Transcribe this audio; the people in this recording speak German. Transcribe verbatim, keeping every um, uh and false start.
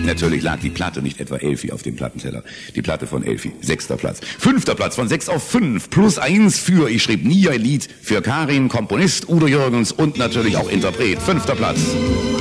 Natürlich lag die Platte nicht etwa Elfi auf dem Plattenteller. Die Platte von Elfi. Sechster Platz. Fünfter Platz von sechs auf fünf. Plus eins für, ich schrieb nie ein Lied, für Karin, Komponist, Udo Jürgens und natürlich auch Interpret. Fünfter Platz.